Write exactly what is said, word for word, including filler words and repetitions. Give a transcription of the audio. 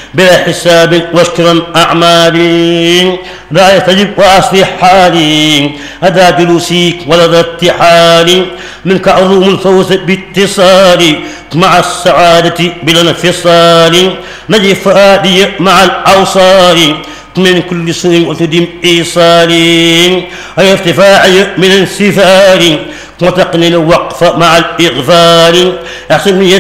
بلا حساب واشكرا أعمالي لا يستجب وأصلح حالي أدى جلوسيك ولدى ارتحالي منك عظوم الفوز باتصالي مع السعادة بلا انفصال نجي فؤادي مع الأوصال من كل سوء وتدم إيصالي أي ارتفاعي من انسفالي وتقني الوقف مع الإغفال أحسن